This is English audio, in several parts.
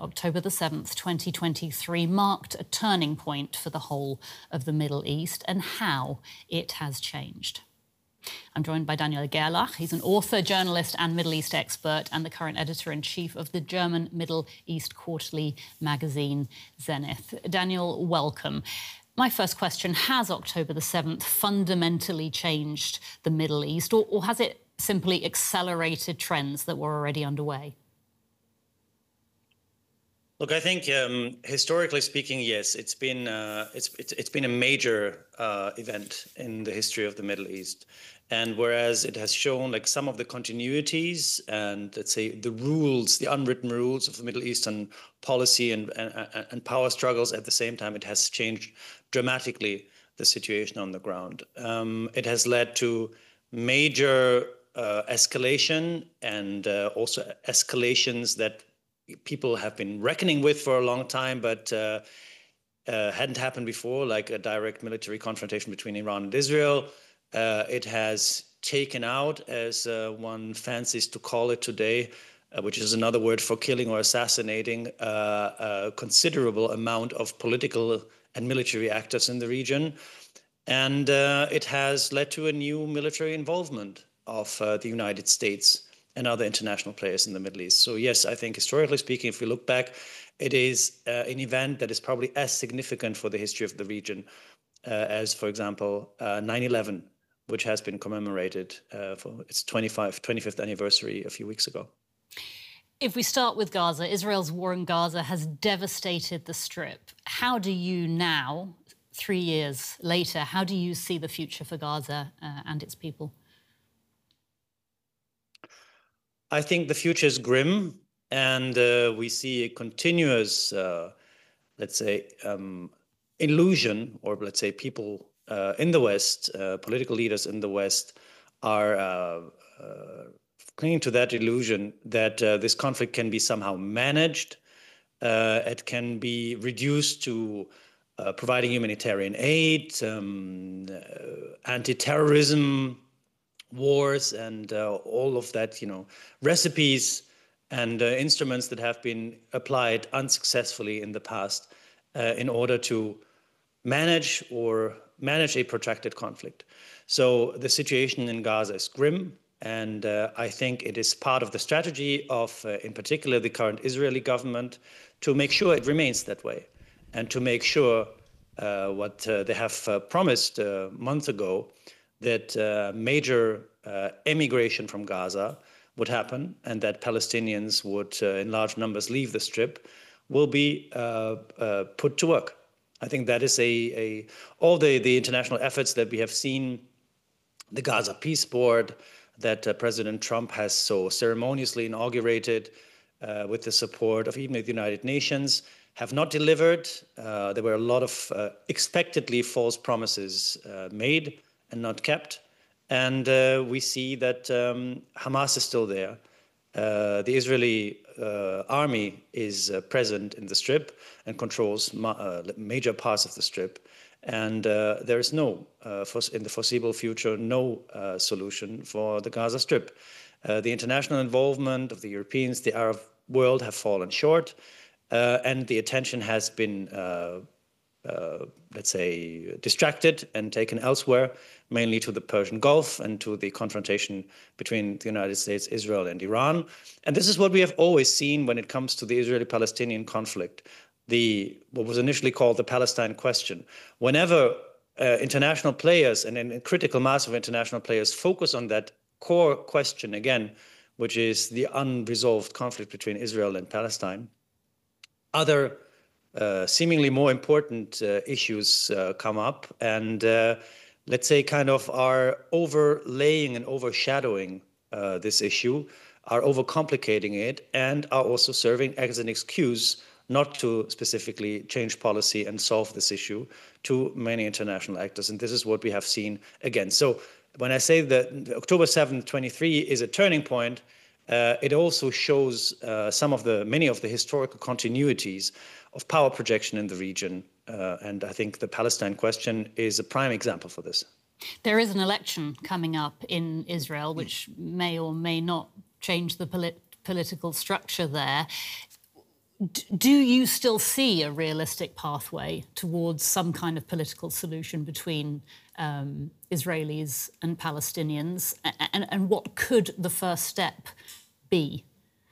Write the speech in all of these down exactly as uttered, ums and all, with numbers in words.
October the seventh, twenty twenty-three, marked a turning point for the whole of the Middle East and how it has changed. I'm joined by Daniel Gerlach. He's an author, journalist and Middle East expert and the current editor-in-chief of the German Middle East quarterly magazine, Zenith. Daniel, welcome. My first question, has October the seventh fundamentally changed the Middle East, or, or has it simply accelerated trends that were already underway? Look, I think um, historically speaking, yes, it's been uh, it's, it's it's been a major uh, event in the history of the Middle East, and whereas it has shown like some of the continuities and let's say the rules, the unwritten rules of the Middle Eastern policy and and, and power struggles, at the same time it has changed dramatically the situation on the ground. Um, it has led to major uh, escalation and uh, also escalations that people have been reckoning with for a long time, but uh, uh, hadn't happened before, like a direct military confrontation between Iran and Israel. Uh, it has taken out, as uh, one fancies to call it today, uh, which is another word for killing or assassinating, uh, a considerable amount of political and military actors in the region. And uh, it has led to a new military involvement of uh, the United States and other international players in the Middle East. So yes, I think historically speaking, if we look back, it is uh, an event that is probably as significant for the history of the region uh, as, for example, uh, nine eleven, which has been commemorated uh, for its twenty-fifth anniversary a few weeks ago. If we start with Gaza, Israel's war in Gaza has devastated the Strip. How do you now, three years later, how do you see the future for Gaza uh, and its people? I think the future is grim, and uh, we see a continuous, uh, let's say, um, illusion, or let's say people uh, in the West, uh, political leaders in the West, are uh, uh, clinging to that illusion that uh, this conflict can be somehow managed. Uh, it can be reduced to uh, providing humanitarian aid, um, uh, anti-terrorism, wars, and uh, all of that, you know, recipes and uh, instruments that have been applied unsuccessfully in the past uh, in order to manage or manage a protracted conflict. So the situation in Gaza is grim, and uh, I think it is part of the strategy of, uh, in particular, the current Israeli government to make sure it remains that way, and to make sure uh, what uh, they have uh, promised uh, months ago, that uh, major uh, emigration from Gaza would happen and that Palestinians would, uh, in large numbers, leave the Strip, will be uh, uh, put to work. I think that is a, a all the, the international efforts that we have seen, the Gaza Peace Board that uh, President Trump has so ceremoniously inaugurated uh, with the support of even the United Nations, have not delivered. Uh, there were a lot of uh, expectedly false promises uh, made and not kept. And uh, we see that um, Hamas is still there. Uh, the Israeli uh, army is uh, present in the Strip and controls ma uh, major parts of the Strip. And uh, there is no, uh, for, in the foreseeable future, no uh, solution for the Gaza Strip. Uh, the international involvement of the Europeans, the Arab world have fallen short, uh, and the attention has been uh, Uh, let's say, distracted and taken elsewhere, mainly to the Persian Gulf and to the confrontation between the United States, Israel, and Iran. And this is what we have always seen when it comes to the Israeli-Palestinian conflict, the what was initially called the Palestine question. Whenever uh, international players and a critical mass of international players focus on that core question again, which is the unresolved conflict between Israel and Palestine, other Uh, seemingly more important uh, issues uh, come up and, uh, let's say, kind of are overlaying and overshadowing uh, this issue, are overcomplicating it, and are also serving as an excuse not to specifically change policy and solve this issue to many international actors. And this is what we have seen again. So when I say that October seventh, twenty-three is a turning point, uh, it also shows uh, some of the, many of the historical continuities of power projection in the region. Uh, and I think the Palestine question is a prime example for this. There is an election coming up in Israel, which may or may not change the polit political structure there. Do you still see a realistic pathway towards some kind of political solution between um, Israelis and Palestinians? And, and what could the first step be?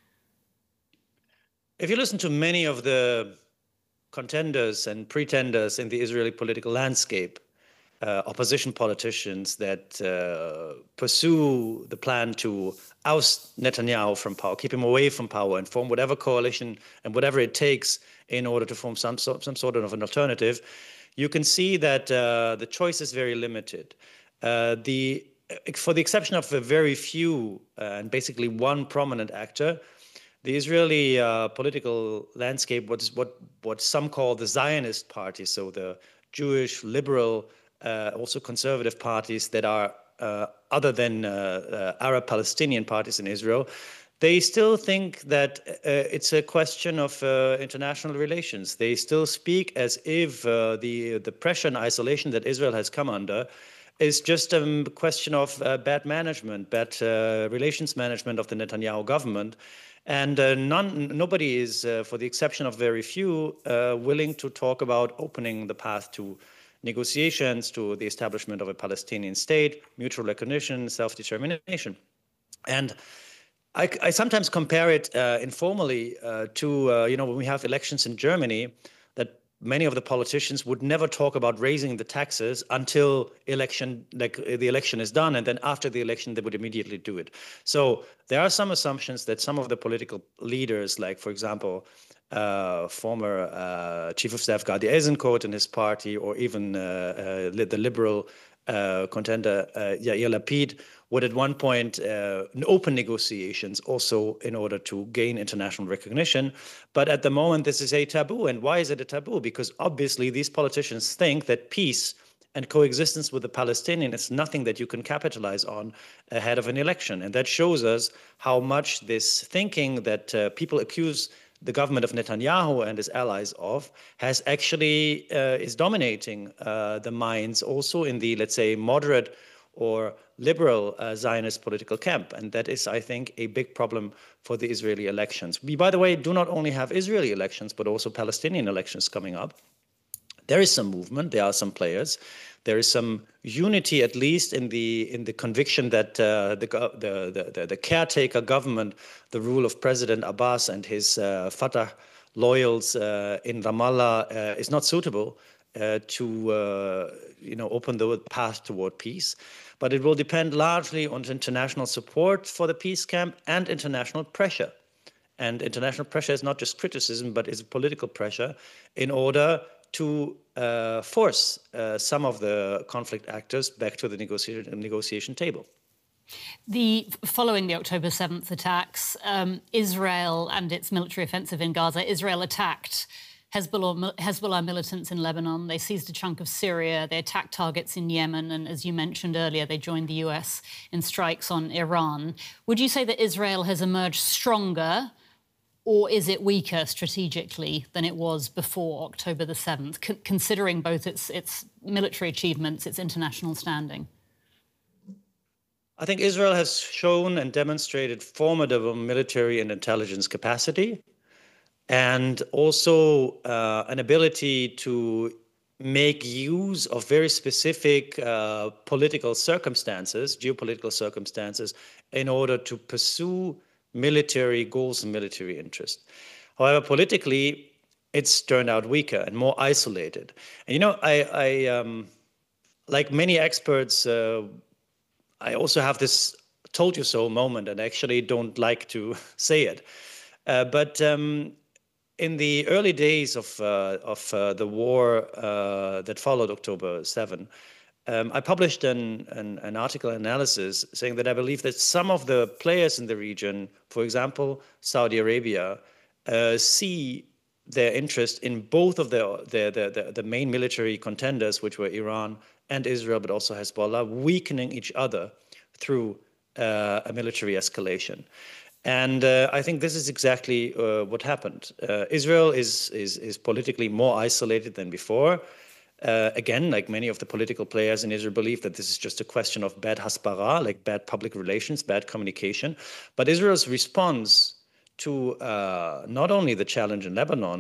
If you listen to many of the contenders and pretenders in the Israeli political landscape, uh, opposition politicians that uh, pursue the plan to oust Netanyahu from power, keep him away from power, and form whatever coalition and whatever it takes in order to form some, some sort of an alternative, you can see that uh, the choice is very limited. Uh, the, for the exception of a very few uh, and basically one prominent actor, the Israeli uh, political landscape, what, is, what, what some call the Zionist party, so the Jewish, liberal, uh, also conservative parties that are uh, other than uh, uh, Arab Palestinian parties in Israel, they still think that uh, it's a question of uh, international relations. They still speak as if uh, the, the pressure and isolation that Israel has come under is just a question of uh, bad management, bad uh, relations management of the Netanyahu government. And uh, none, nobody is, uh, for the exception of very few, uh, willing to talk about opening the path to negotiations, to the establishment of a Palestinian state, mutual recognition, self-determination. And I, I sometimes compare it uh, informally uh, to, uh, you know, when we have elections in Germany, that many of the politicians would never talk about raising the taxes until election, like the election is done, and then after the election they would immediately do it. So there are some assumptions that some of the political leaders, like for example, uh, former uh, Chief of Staff Gadi Eisenkot and his party, or even uh, uh, the liberal uh, contender uh, Yair Lapid, would at one point uh, open negotiations also in order to gain international recognition. But at the moment, this is a taboo. And why is it a taboo? Because obviously these politicians think that peace and coexistence with the Palestinians is nothing that you can capitalize on ahead of an election. And that shows us how much this thinking that uh, people accuse the government of Netanyahu and his allies of has actually uh, is dominating uh, the minds also in the, let's say, moderate or liberal uh, Zionist political camp. And that is, I think, a big problem for the Israeli elections. We, by the way, do not only have Israeli elections, but also Palestinian elections coming up. There is some movement, there are some players, there is some unity, at least in the in the conviction that uh, the, the, the, the caretaker government, the rule of President Abbas and his uh, Fatah loyals uh, in Ramallah uh, is not suitable uh, to uh, you know, open the path toward peace. But it will depend largely on international support for the peace camp and international pressure. And international pressure is not just criticism, but is political pressure in order to uh, force uh, some of the conflict actors back to the negotiation, negotiation table. The, following the October seventh attacks, um, Israel and its military offensive in Gaza, Israel attacked Hezbollah, Hezbollah militants in Lebanon. They seized a chunk of Syria. They attacked targets in Yemen. And as you mentioned earlier, they joined the U S in strikes on Iran. Would you say that Israel has emerged stronger, or is it weaker strategically than it was before October the seventh, c considering both its, its military achievements, its international standing? I think Israel has shown and demonstrated formidable military and intelligence capacity, and also uh, an ability to make use of very specific uh, political circumstances, geopolitical circumstances, in order to pursue military goals and military interest. However, politically, it's turned out weaker and more isolated. And, you know, I, I um, like many experts, uh, I also have this told you so moment, and actually don't like to say it. Uh, but um, in the early days of, uh, of uh, the war uh, that followed October seventh, Um, I published an, an, an article analysis saying that I believe that some of the players in the region, for example, Saudi Arabia, uh, see their interest in both of the, the, the, the main military contenders, which were Iran and Israel, but also Hezbollah, weakening each other through uh, a military escalation. And uh, I think this is exactly uh, what happened. Uh, Israel is, is, is politically more isolated than before. Uh, again, like many of the political players in Israel believe that this is just a question of bad hasbara, like bad public relations, bad communication. But Israel's response to uh, not only the challenge in Lebanon,